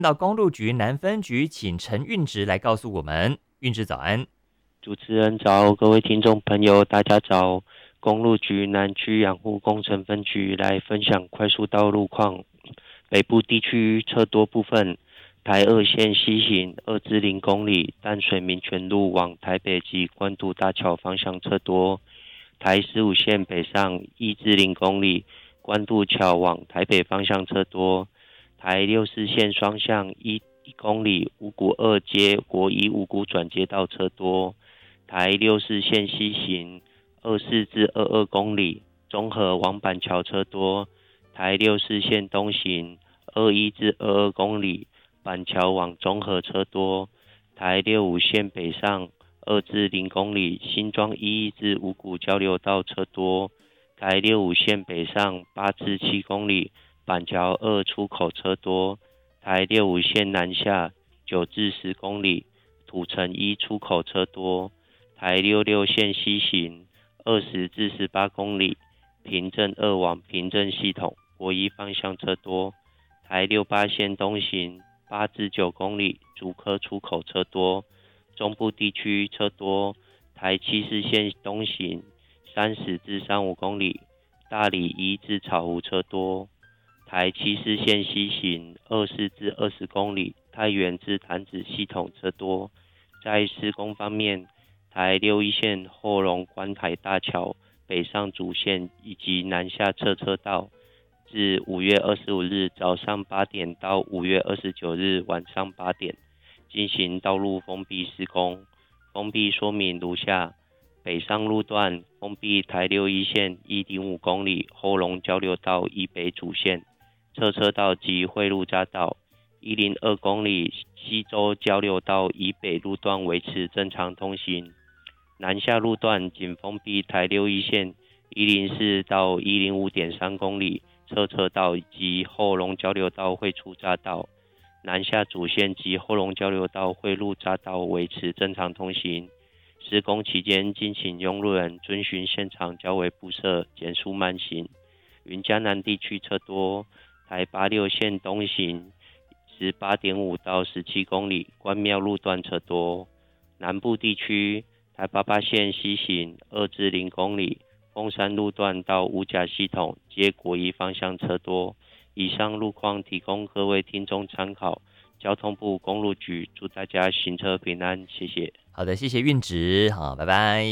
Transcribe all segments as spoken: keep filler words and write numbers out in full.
到公路局南分局，请陈运直来告诉我们。运直早安。 主持人早，各位听众朋友大家早。公路局南区养护工程分局来分享快速道路况。北部地区车多部分，台二线西行二至零公里，淡水民权路往台北及关渡大桥方向车多。台十五线北上一至零公里，关渡桥往台北方向车多。台六四线双向一公里，五股二街国一五股转接道车多。台六四线西行二四至二二公里，中和往板桥车多。台六四线东行二一至二二公里，板桥往中和车多。台六五线北上二至零公里，新庄一一至五股交流道车多。台六五线北上八至七公里，板桥二出口车多。台六五线南下九至十公里，土城一出口车多。台六六线西行二十至十八公里，平镇二往平镇系统国一方向车多。台六八线东行八至九公里，竹科出口车多。中部地区车多。台七四线东行三十至三五公里，大里一至草湖车多。台七四线西行二十至二十公里，太原至潭子系统车多。在施工方面，台六一线后龙观台大桥北上主线以及南下侧车道，自五月二十五日早上八点到五月二十九日晚上八点进行道路封闭施工。封闭说明如下：北上路段封闭台六一线一点五公里后龙交流道以北主线侧车道及汇入匝道，一点二公里西洲交流道以北路段维持正常通行。南下路段仅封闭台六一线一零四到一零五点三公里侧车道及后龙交流道汇出匝道，南下主线及后龙交流道汇入匝道维持正常通行。施工期间，敬请用路人遵循现场交维布设，减速慢行。云嘉南地区车多。台八六线东行十八点五到十七公里，关庙路段车多。南部地区台八八线西行二至零公里，凤山路段到五甲系统皆国一方向车多。以上路况提供各位听众参考。交通部公路局祝大家行车平安，谢谢。 好的，谢谢运直，好，拜拜。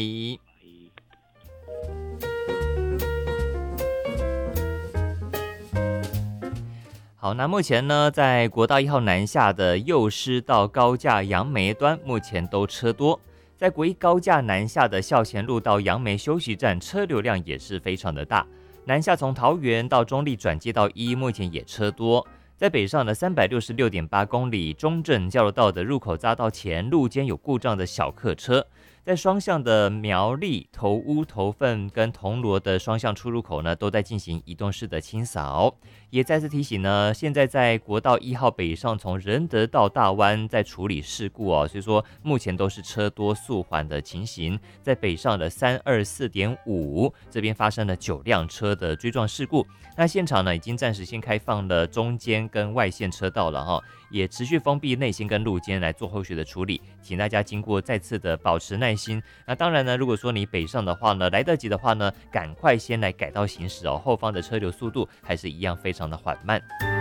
好，那目前呢，在国道一号南下的幼师到高架杨梅端，目前都车多。在国一高架南下的校前路到杨梅休息站，车流量也是非常的大。南下从桃园到中立转接到一，目前也车多。在北上的三百六十六点八公里，中正交流道的入口匝道前路间有故障的小客车。在双向的苗栗、头屋、头份跟铜锣的双向出入口呢，都在进行移动式的清扫。也再次提醒呢，现在在国道一号北上从仁德到大湾在处理事故哦，所以说目前都是车多速缓的情形。在北上的三二四点五这边发生了九辆车的追撞事故，那现场呢已经暂时先开放了中间跟外线车道了哈，也持续封闭内线跟路肩来做后续的处理，请大家经过再次的保持耐心。那当然呢，如果说你北上的话呢，来得及的话呢，赶快先来改道行驶哦，后方的车流速度还是一样非常的缓慢。